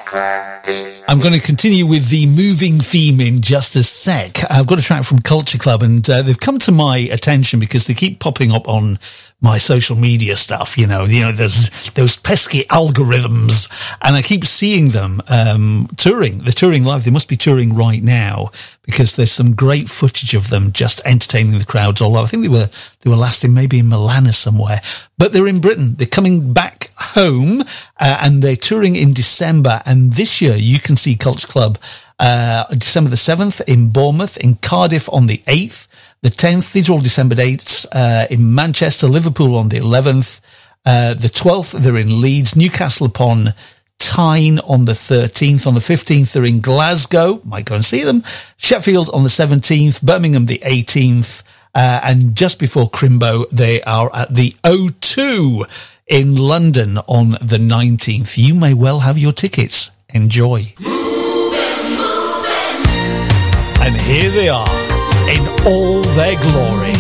I'm going to continue with the moving theme in just a sec. I've got a track from Culture Club, and they've come to my attention because they keep popping up on my social media stuff. You know, there's those pesky algorithms, and I keep seeing them touring. They're touring live. They must be touring right now because there's some great footage of them just entertaining the crowds all over. I think they were last in maybe in Milan or somewhere, but they're in Britain. They're coming back home, and they're touring in December. And this year you can see Culture Club December the 7th in Bournemouth, in Cardiff on the 8th, the 10th. These are all December dates. In Manchester, Liverpool on the 11th, the 12th they're in Leeds, Newcastle upon Tyne on the 13th. On the 15th they're in Glasgow, might go and see them, Sheffield on the 17th, Birmingham the 18th, and just before Crimbo they are at the O2 in London on the 19th. You may well have your tickets. Enjoy. And here they are in all their glory.